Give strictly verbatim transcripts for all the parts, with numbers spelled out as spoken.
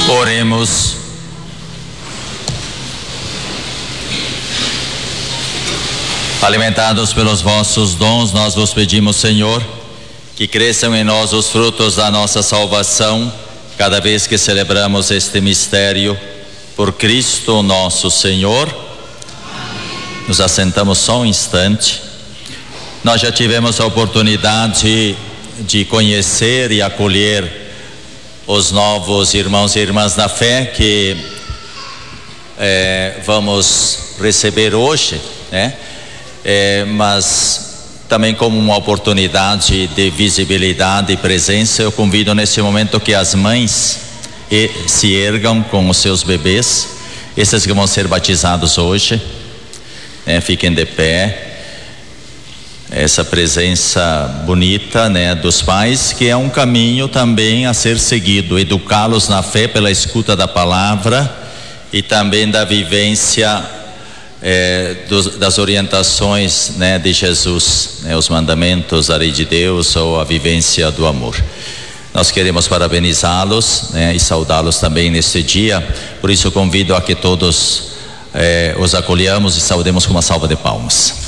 Oremos. Alimentados pelos vossos dons, nós vos pedimos, Senhor, que cresçam em nós os frutos da nossa salvação, cada vez que celebramos este mistério, por Cristo nosso Senhor. Amém. Nos assentamos só um instante. Nós já tivemos a oportunidade de conhecer e acolher os novos irmãos e irmãs da fé que é, vamos receber hoje, né? É, mas também como uma oportunidade de visibilidade e presença, eu convido nesse momento que as mães e, se ergam com os seus bebês, esses que vão ser batizados hoje, né? Fiquem de pé. Essa presença bonita, né, dos pais, que é um caminho também a ser seguido, educá-los na fé pela escuta da palavra e também da vivência é, dos, das orientações, né, de Jesus, né, os mandamentos, a lei de Deus ou a vivência do amor. Nós queremos parabenizá-los, né, e saudá-los também neste dia. Por isso eu convido a que todos é, os acolhamos e saudemos com uma salva de palmas.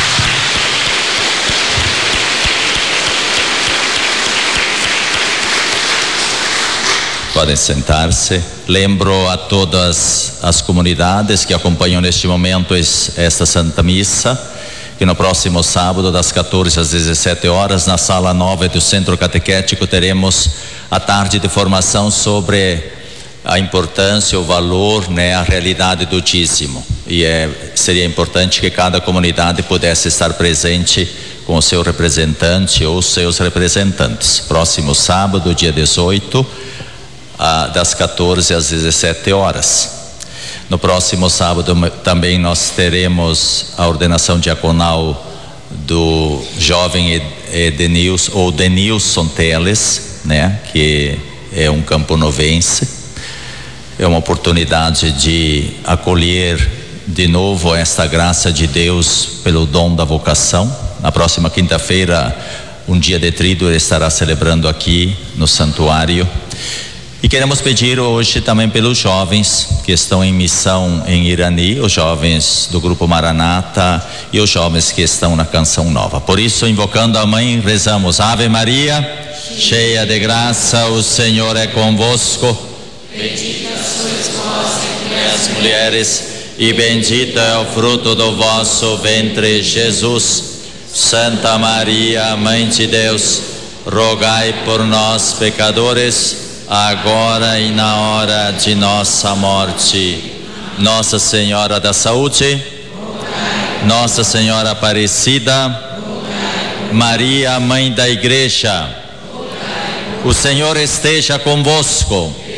Podem sentar-se. Lembro a todas as comunidades que acompanham neste momento esta Santa Missa, que no próximo sábado, das quatorze às dezessete horas, na sala nova do Centro Catequético, teremos a tarde de formação sobre a importância, o valor, né, a realidade do dízimo. E é, seria importante que cada comunidade pudesse estar presente com o seu representante ou seus representantes. Próximo sábado, dia dezoito, Ah, das quatorze às dezessete horas. No próximo sábado também nós teremos a ordenação diaconal do jovem Edenilson, ou Denilson Teles, né, que é um camponovense. É uma oportunidade de acolher de novo esta graça de Deus pelo dom da vocação. Na próxima quinta-feira, um dia de tríduo, ele estará celebrando aqui no santuário. E queremos pedir hoje também pelos jovens que estão em missão em Irani, os jovens do grupo Maranata e os jovens que estão na Canção Nova. Por isso, invocando a Mãe, rezamos: Ave Maria, cheia de graça, o Senhor é convosco. Bendita sois vós entre as mulheres, e bendito é o fruto do vosso ventre, Jesus. Santa Maria, Mãe de Deus, rogai por nós, pecadores, agora e na hora de nossa morte. Nossa Senhora da Saúde, Nossa Senhora Aparecida, Maria, Mãe da Igreja, o Senhor esteja convosco.